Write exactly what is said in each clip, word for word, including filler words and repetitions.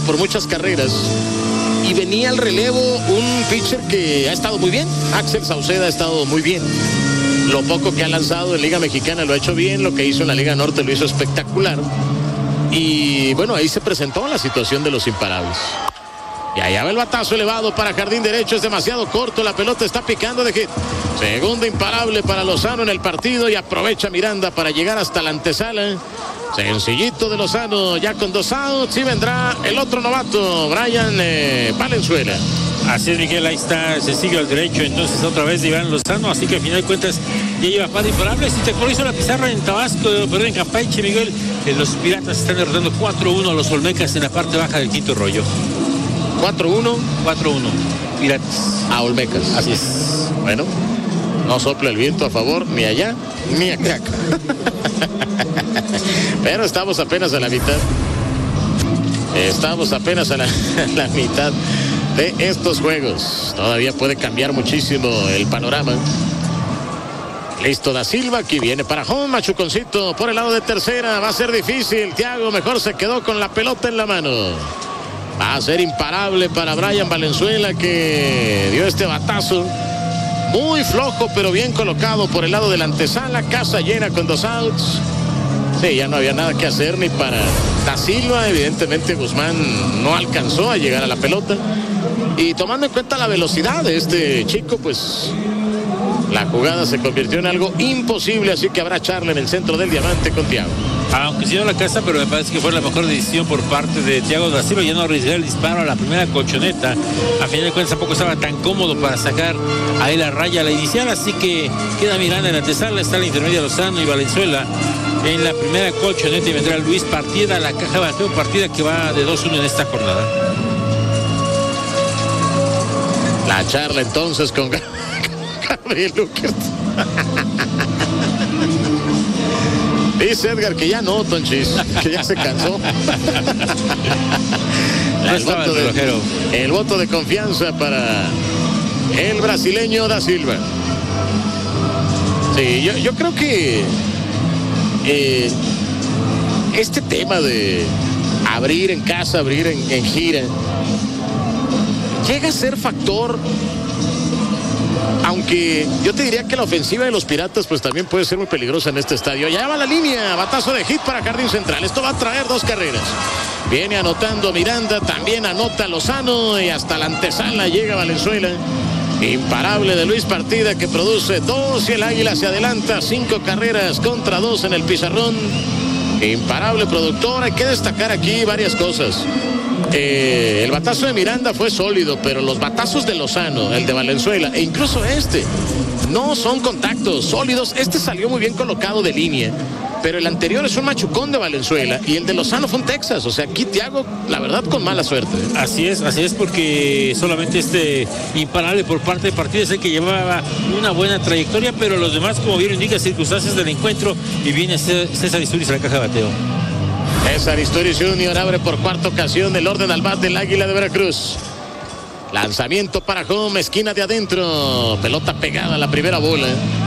por muchas carreras. Y venía al relevo un pitcher que ha estado muy bien. Axel Sauceda ha estado muy bien. Lo poco que ha lanzado en Liga Mexicana lo ha hecho bien. Lo que hizo en la Liga Norte lo hizo espectacular. Y bueno, ahí se presentó la situación de los imparables. Y allá va el batazo elevado para jardín derecho. Es demasiado corto. La pelota está picando de hit. Segunda imparable para Lozano en el partido. Y aprovecha Miranda para llegar hasta la antesala. Sencillito de Lozano, ya con dos outs, y vendrá el otro novato, Brian eh, Valenzuela. Así es, Miguel, ahí está, se sigue al derecho, entonces otra vez de Iván Lozano, así que al final de cuentas ya lleva par de imparables. Si te actualizó la pizarra en Tabasco, perdón, en Campeche, Miguel, eh, los Piratas están derrotando cuatro uno a los Olmecas en la parte baja del quinto rollo. cuatro uno. cuatro uno, Piratas. A Olmecas. Así es. Bueno, no sopla el viento a favor, ni allá, ni acá. Pero estamos apenas a la mitad. Estamos apenas a la, a la mitad de estos juegos. Todavía puede cambiar muchísimo el panorama. Listo Da Silva, aquí viene para home, Machuconcito por el lado de tercera. Va a ser difícil. Thiago mejor se quedó con la pelota en la mano. Va a ser imparable para Brian Valenzuela, que dio este batazo. Muy flojo, pero bien colocado por el lado de la antesala. Casa llena con dos outs. Sí, ya no había nada que hacer ni para Da Silva. Evidentemente Guzmán no alcanzó a llegar a la pelota. Y tomando en cuenta la velocidad de este chico, pues la jugada se convirtió en algo imposible. Así que habrá charla en el centro del diamante con Thiago. Aunque se dio la casa, pero me parece que fue la mejor decisión por parte de Thiago Da Silva. Ya no arriesgar el disparo a la primera colchoneta. A final de cuentas tampoco estaba tan cómodo para sacar ahí la raya a la inicial. Así que queda Miranda en la antesala. Está la intermedia Lozano y Valenzuela en la primera colchoneta. Y vendrá Luis Partida, la caja de bateo Partida, que va de dos uno en esta jornada. La charla entonces con Gabriel Lucas. Dice Edgar que ya no, Tonchis, que ya se cansó. el, voto de, el voto de confianza para el brasileño Da Silva. Sí, yo, yo creo que eh, este tema de abrir en casa, abrir en, en gira, llega a ser factor. Aunque yo te diría que la ofensiva de los Piratas pues también puede ser muy peligrosa en este estadio. Ya va la línea, batazo de hit para Jardín Central. Esto va a traer dos carreras. Viene anotando Miranda, también anota Lozano y hasta la antesala llega Valenzuela. Imparable de Luis Partida, que produce dos y el Águila se adelanta. Cinco carreras contra dos en el pizarrón. Imparable productor. Hay que destacar aquí varias cosas. Eh, el batazo de Miranda fue sólido, pero los batazos de Lozano, el de Valenzuela e incluso este, no son contactos sólidos. Este salió muy bien colocado de línea, pero el anterior es un machucón de Valenzuela y el de Lozano fue un Texas. O sea, aquí Thiago, la verdad, con mala suerte. Así es, así es, porque solamente este imparable por parte de Partida es el que llevaba una buena trayectoria, pero los demás, como bien indica, circunstancias del encuentro, y viene César Isturiz a la caja de bateo. César Isturiz junior abre por cuarta ocasión el orden al bat del Águila de Veracruz. Lanzamiento para home, esquina de adentro. Pelota pegada a la primera bola.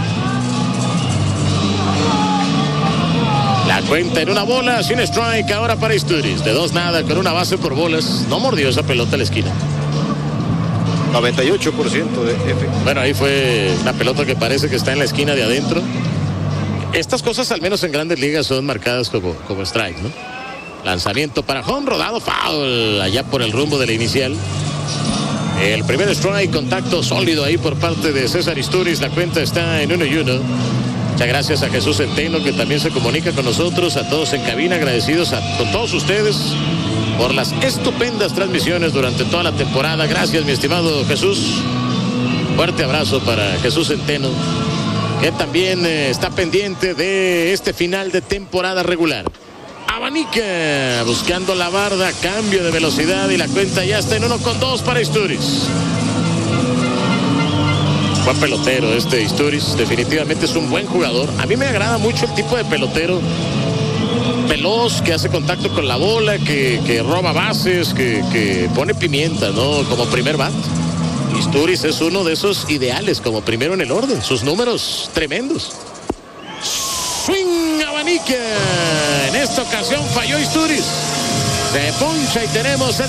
La cuenta en una bola, sin strike ahora para Isturiz. De dos nada, con una base por bolas. No mordió esa pelota a la esquina. noventa y ocho por ciento de efectividad. Bueno, ahí fue una pelota que parece que está en la esquina de adentro. Estas cosas, al menos en Grandes Ligas, son marcadas como, como strike, ¿no? Lanzamiento para home, rodado, foul, allá por el rumbo de la inicial. El primer strike, contacto sólido ahí por parte de César Isturiz. La cuenta está en uno y uno. Muchas gracias a Jesús Centeno, que también se comunica con nosotros, a todos en cabina, agradecidos a con todos ustedes por las estupendas transmisiones durante toda la temporada. Gracias, mi estimado Jesús. Fuerte abrazo para Jesús Centeno, que también eh, está pendiente de este final de temporada regular. Abanica, buscando la barda, cambio de velocidad y la cuenta ya está en uno con dos para Isturiz. Buen pelotero este Isturiz, definitivamente es un buen jugador. A mí me agrada mucho el tipo de pelotero veloz, que hace contacto con la bola, que, que roba bases, que, que pone pimienta, ¿no? Como primer bat. Isturiz es uno de esos ideales como primero en el orden. Sus números tremendos. Swing Abanica. En esta ocasión falló Isturiz. Se poncha y tenemos el